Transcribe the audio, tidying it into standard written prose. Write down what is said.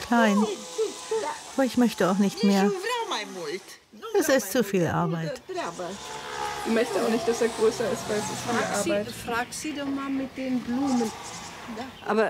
klein. Aber ich möchte auch nicht mehr. Es ist zu viel Arbeit. Ich möchte auch nicht, dass er größer ist, weil es ist viel Arbeit. Frag sie doch mal mit den Blumen. Aber